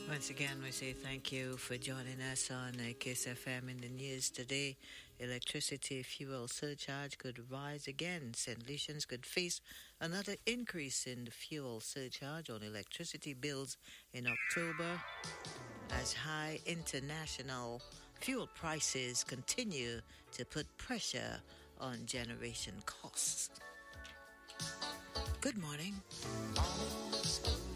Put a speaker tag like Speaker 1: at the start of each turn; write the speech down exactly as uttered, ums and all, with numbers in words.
Speaker 1: Once again, we say thank you for joining us on uh, Kiss F M. In the news today. Electricity fuel surcharge could rise again. Saint Lucians could face another increase in the fuel surcharge on electricity bills in October as high international fuel prices continue to put pressure on generation costs. Good morning.